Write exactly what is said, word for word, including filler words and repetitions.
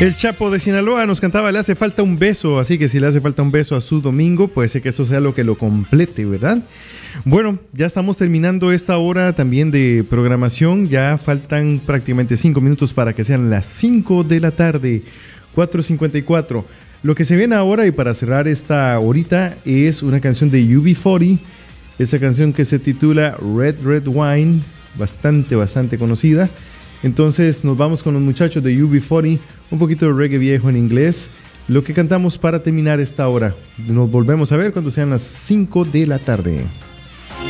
El Chapo de Sinaloa nos cantaba Le hace falta un beso, así que si le hace falta un beso a su domingo, puede ser que eso sea lo que lo complete, ¿verdad? Bueno, ya estamos terminando esta hora también de programación, ya faltan prácticamente cinco minutos para que sean las cinco de la tarde, cuatro cincuenta y cuatro. Lo que se viene ahora y para cerrar esta horita es una canción de U B cuarenta, esa canción que se titula Red Red Wine, bastante, bastante conocida. Entonces nos vamos con los muchachos de U B cuarenta, un poquito de reggae viejo en inglés, lo que cantamos para terminar esta hora. Nos volvemos a ver cuando sean las cinco de la tarde.